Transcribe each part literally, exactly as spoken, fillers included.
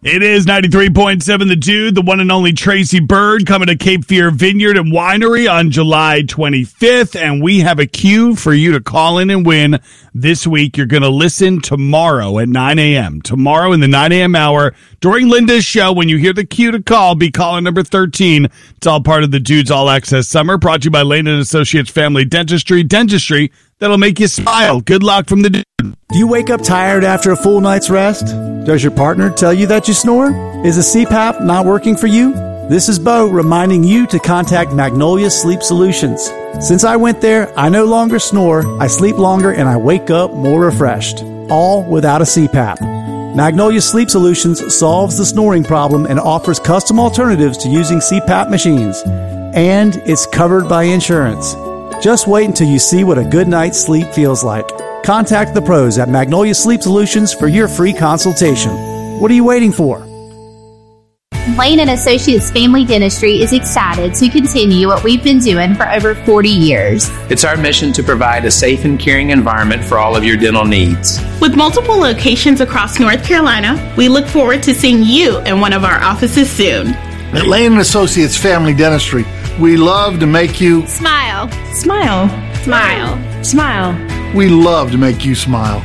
It is ninety-three point seven The Dude, the one and only Tracy Bird coming to Cape Fear Vineyard and Winery on July twenty-fifth. And we have a cue for you to call in and win this week. You're going to listen tomorrow at nine a.m. Tomorrow in the nine a.m. hour during Linda's show. When you hear the cue to call, be caller number thirteen. It's all part of the Dude's All Access Summer, brought to you by Lane and Associates Family Dentistry. Dentistry that'll make you smile. Good luck from the Dude. Do you wake up tired after a full night's rest? Does your partner tell you that you snore? Is a C PAP not working for you? This is Bo reminding you to contact Magnolia Sleep Solutions. Since I went there, I no longer snore, I sleep longer, and I wake up more refreshed. All without a C PAP. Magnolia Sleep Solutions solves the snoring problem and offers custom alternatives to using C PAP machines. And it's covered by insurance. Just wait until you see what a good night's sleep feels like. Contact the pros at Magnolia Sleep Solutions for your free consultation. What are you waiting for? Lane and Associates Family Dentistry is excited to continue what we've been doing for over forty years. It's our mission to provide a safe and caring environment for all of your dental needs. With multiple locations across North Carolina, we look forward to seeing you in one of our offices soon. At Lane and Associates Family Dentistry, we love to make you Smile. Smile. Smile. Smile. We love to make you smile.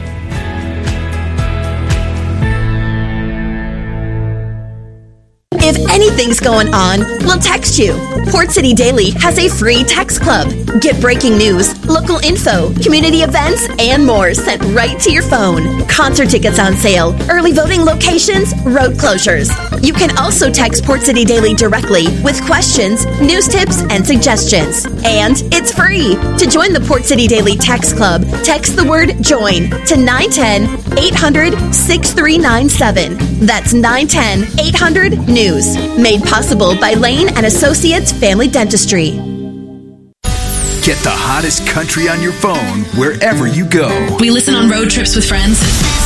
If anything's going on, we'll text you. Port City Daily has a free text club. Get breaking news, local info, community events, and more sent right to your phone. Concert tickets on sale, early voting locations, road closures. You can also text Port City Daily directly with questions, news tips, and suggestions. And it's free. To join the Port City Daily Text Club, text the word JOIN to nine one zero, eight hundred, six three nine seven. That's nine one zero, eight hundred, news. Made possible by Lane and Associates Family Dentistry. Get the hottest country on your phone wherever you go. We listen on road trips with friends.